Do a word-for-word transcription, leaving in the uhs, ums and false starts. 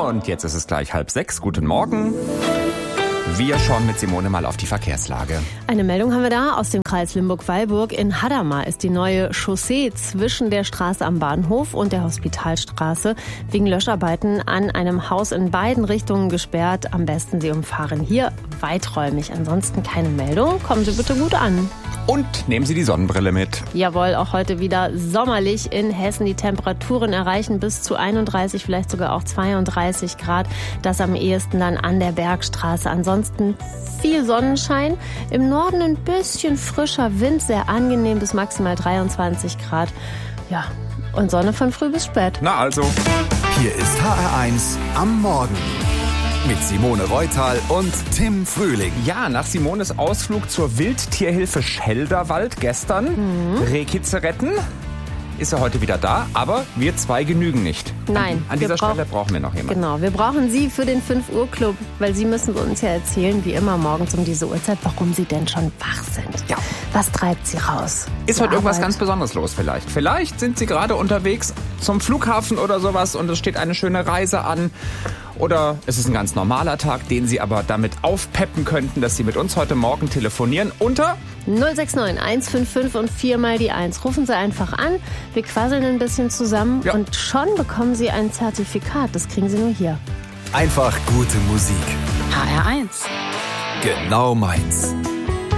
Und jetzt ist es gleich halb sechs. Guten Morgen. Wir schauen mit Simone mal auf die Verkehrslage. Eine Meldung haben wir da aus dem Kreis Limburg-Weilburg. In Hadamar ist die neue Chaussee zwischen der Straße am Bahnhof und der Hospitalstraße wegen Löscharbeiten an einem Haus in beiden Richtungen gesperrt. Am besten Sie umfahren hier weiträumig. Ansonsten keine Meldung. Kommen Sie bitte gut an. Und nehmen Sie die Sonnenbrille mit. Jawohl, auch heute wieder sommerlich in Hessen. Die Temperaturen erreichen bis zu einunddreißig, vielleicht sogar auch zweiunddreißig Grad. Das am ehesten dann an der Bergstraße. Ansonsten viel Sonnenschein. Im Norden ein bisschen frischer Wind, sehr angenehm bis maximal dreiundzwanzig Grad. Ja, und Sonne von früh bis spät. Na also. Hier ist H R eins am Morgen. Mit Simone Reutal und Tim Frühling. Ja, nach Simones Ausflug zur Wildtierhilfe Schelderwald gestern, mhm. Rehkitze retten, ist er heute wieder da, aber wir zwei genügen nicht. Nein. An dieser Stelle brauchen wir noch jemanden. Genau, wir brauchen Sie für den fünf Uhr Club, weil Sie müssen uns ja erzählen, wie immer morgens um diese Uhrzeit, warum Sie denn schon wach sind. Ja. Was treibt Sie raus? Ist heute irgendwas ganz Besonderes los vielleicht? Vielleicht sind Sie gerade unterwegs zum Flughafen oder sowas und es steht eine schöne Reise an. Oder es ist ein ganz normaler Tag, den Sie aber damit aufpeppen könnten, dass Sie mit uns heute Morgen telefonieren unter null sechs neun eins fünf fünf und viermal die eins. Rufen Sie einfach an, wir quasseln ein bisschen zusammen ja. und schon bekommen Sie ein Zertifikat. Das kriegen Sie nur hier. Einfach gute Musik. H R eins. Genau meins.